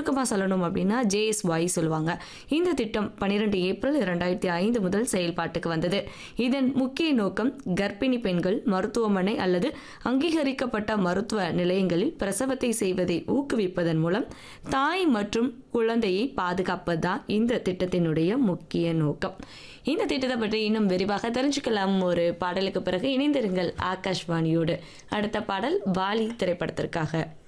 சுருக்கமா சொல்லணும் அப்படின்னா JSY சொல்லுவாங்க. இந்த திட்டம் 12 ஏப்ரல் 2005 முதல் செயல்பாட்டுக்கு வந்தது. இதன் முக்கிய நோக்கம் கர்ப்பிணி பெண்கள் மருத்துவமனை அல்லது அங்கீகரிக்கப்பட்ட மருத்துவ நிலையங்களில் பிரசவத்தை செய்வதை ஊக்குவிப்பதன் மூலம் தாய் மற்றும் குழந்தையை பாதுகாப்பது தான் இந்த திட்டத்தினுடைய முக்கிய நோக்கம். இந்த திட்டத்தை பற்றி இன்னும் விரிவாக தெரிஞ்சுக்கலாம். ஒரு பாடலுக்கு பிறகு இணைந்திருங்கள் ஆகாஷ்வாணியோடு. அடுத்த பாடல் வாலி திரைப்படத்திற்காக.